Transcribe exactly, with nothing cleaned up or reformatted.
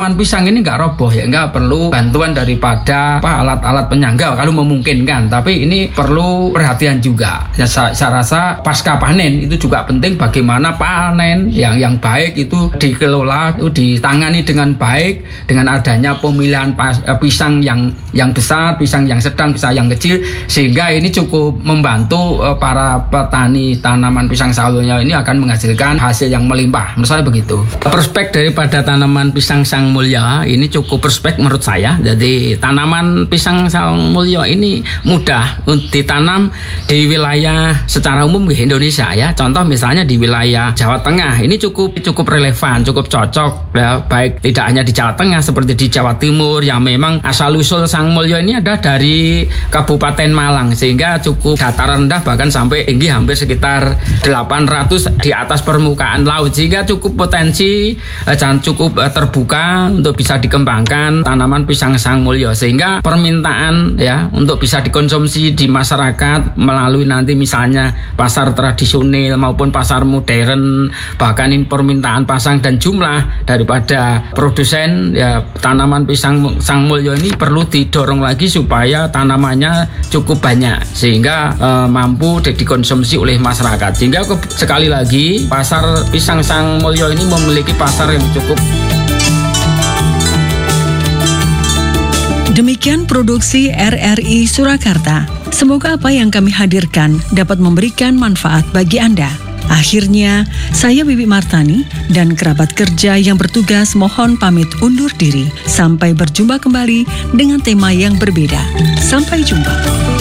tanaman pisang ini nggak roboh ya, nggak perlu bantuan daripada apa, alat-alat penyangga kalau memungkinkan. Tapi ini perlu perhatian juga. Ya, saya, saya rasa pasca panen itu juga penting, bagaimana panen yang yang baik itu dikelola, itu ditangani dengan baik dengan adanya pemilihan pas, pisang yang yang besar, pisang yang sedang, pisang yang kecil, sehingga ini cukup membantu uh, para petani tanaman pisang sang mulya ini akan menghasilkan hasil yang melimpah. Menurut saya begitu. Prospek daripada tanaman pisang sang mulya ini cukup prospek menurut saya. Jadi tanaman pisang sang mulya ini mudah untuk ditanam di wilayah secara umum di Indonesia ya. Contoh misalnya di wilayah Jawa Tengah ini cukup cukup relevan, cukup cocok ya, baik tidak hanya di Jawa Tengah seperti di Jawa Timur yang memang asal usul sang mulya ini ada dari Kabupaten Malang, sehingga cukup dataran rendah bahkan sampai tinggi hampir sekitar delapan ratus di atas permukaan laut, sehingga cukup potensi dan cukup terbuka untuk bisa dikembangkan tanaman pisang sang mulya, sehingga permintaan ya untuk bisa dikonsumsi di masyarakat melalui nanti misalnya pasar tradisional maupun pasar modern, bahkan ini permintaan pasang dan jumlah daripada produsen ya tanaman pisang sang mulya ini perlu didorong lagi supaya tanamannya cukup banyak sehingga eh, mampu dikonsumsi oleh masyarakat. Sehingga ke, sekali lagi pasar pisang sang mulya ini memiliki pasar yang cukup. Demikian produksi R R I Surakarta. Semoga apa yang kami hadirkan dapat memberikan manfaat bagi Anda. Akhirnya, saya Bibi Martani dan kerabat kerja yang bertugas mohon pamit undur diri. Sampai berjumpa kembali dengan tema yang berbeda. Sampai jumpa.